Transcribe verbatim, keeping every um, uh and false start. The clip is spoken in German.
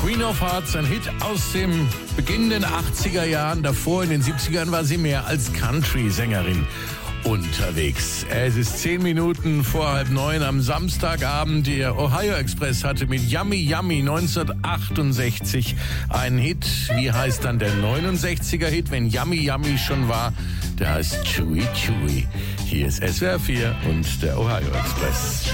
Queen of Hearts, ein Hit aus dem Beginn der achtziger Jahren. Davor in den siebzigern war sie mehr als Country-Sängerin unterwegs. Es ist zehn Minuten vor halb neun am Samstagabend. Der Ohio Express hatte mit Yummy Yummy neunzehnhundertachtundsechzig einen Hit. Wie heißt dann der neunundsechziger Hit, wenn Yummy Yummy schon war? Der heißt Chewy Chewy. Hier ist S W R vier und der Ohio Express.